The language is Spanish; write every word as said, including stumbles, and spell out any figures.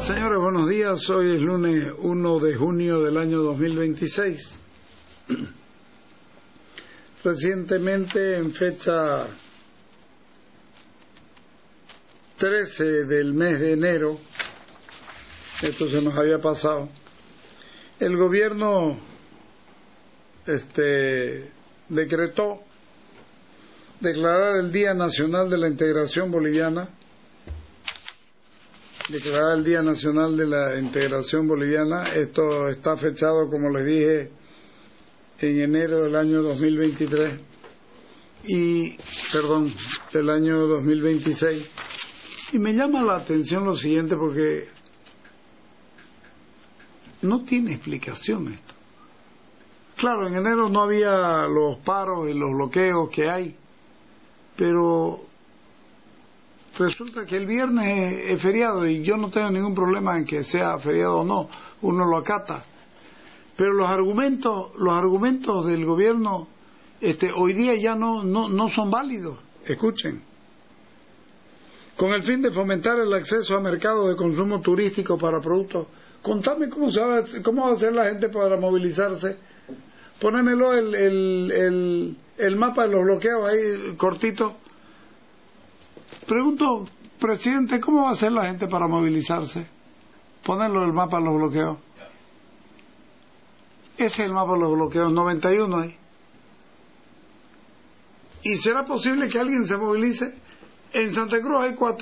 Señores, buenos días. Hoy es lunes uno de junio del año dos mil veintiséis. Recientemente, en fecha trece del mes de enero, esto se nos había pasado, el gobierno este, decretó declarar el Día Nacional de la Integración Boliviana, declarar el Día Nacional de la Integración Boliviana. Esto está fechado, como les dije, en enero del año dos mil veintitrés y, perdón, del año dos mil veintiséis. Y me llama la atención lo siguiente, porque no tiene explicación esto. Claro, en enero no había los paros y los bloqueos que hay, pero resulta que el viernes es feriado y yo no tengo ningún problema en que sea feriado o no, uno lo acata. Pero los argumentos, los argumentos del gobierno este, hoy día ya no, no, no son válidos. Escuchen. Con el fin de fomentar el acceso a mercados de consumo turístico para productos. Contame cómo, se va, cómo va a hacer la gente para movilizarse. Ponémelo el, el, el, el mapa de los bloqueos ahí cortito. Pregunto, presidente, ¿cómo va a hacer la gente para movilizarse? Ponerlo el mapa de los bloqueos. Ese es el mapa de los bloqueos, noventa y uno ahí. ¿Y será posible que alguien se movilice? En Santa Cruz hay cuatro